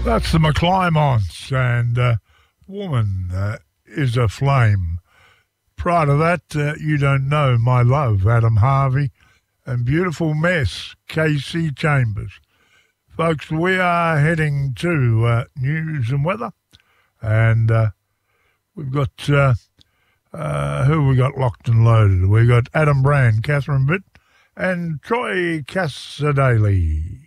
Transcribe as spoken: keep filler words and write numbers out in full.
That's the McClymonts and uh, Woman uh, is a Flame. Prior to that, uh, You Don't Know My Love, Adam Harvey, and Beautiful Mess, K C Chambers. Folks, we are heading to uh, news and weather, and uh, we've got, uh, uh, who we got locked and loaded? We got Adam Brand, Catherine Bitt, and Troy Cassadaly.